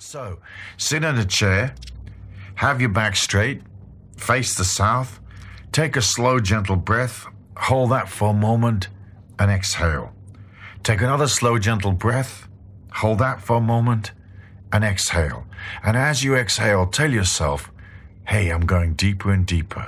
So, sit in a chair, have your back straight, face the south, take a slow, gentle breath, hold that for a moment, and exhale. Take another slow, gentle breath, hold that for a moment, and exhale. And as you exhale, tell yourself, hey, I'm going deeper and deeper,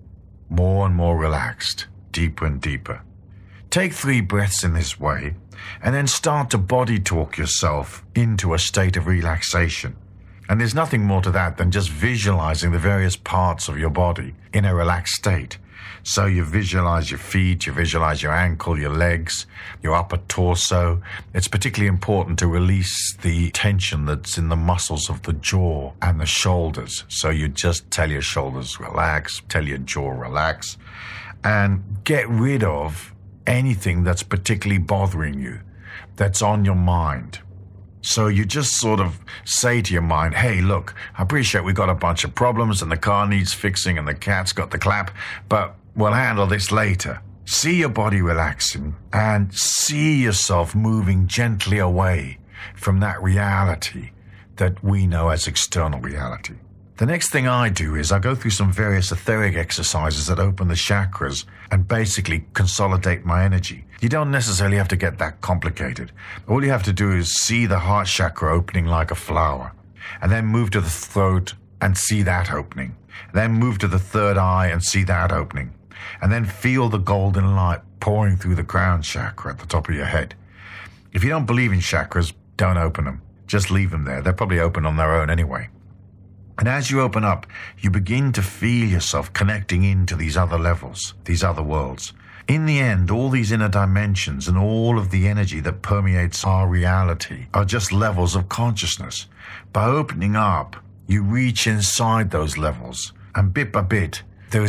more and more relaxed, deeper and deeper. Take 3 breaths in this way, and then start to body talk yourself into a state of relaxation. And there's nothing more to that than just visualizing the various parts of your body in a relaxed state. So you visualize your feet, you visualize your ankle, your legs, your upper torso. It's particularly important to release the tension that's in the muscles of the jaw and the shoulders. So you just tell your shoulders relax, tell your jaw relax, and get rid of anything that's particularly bothering you, that's on your mind. So you just sort of say to your mind, hey, look, I appreciate we got a bunch of problems and the car needs fixing and the cat's got the clap, but we'll handle this later. See your body relaxing and see yourself moving gently away from that reality that we know as external reality. The next thing I do is I go through some various etheric exercises that open the chakras and basically consolidate my energy. You don't necessarily have to get that complicated. All you have to do is see the heart chakra opening like a flower, and then move to the throat and see that opening. Then move to the third eye and see that opening. And then feel the golden light pouring through the crown chakra at the top of your head. If you don't believe in chakras, don't open them. Just leave them there. They're probably open on their own anyway. And as you open up, you begin to feel yourself connecting into these other levels, these other worlds. In the end, all these inner dimensions and all of the energy that permeates our reality are just levels of consciousness. By opening up, you reach inside those levels, and bit by bit,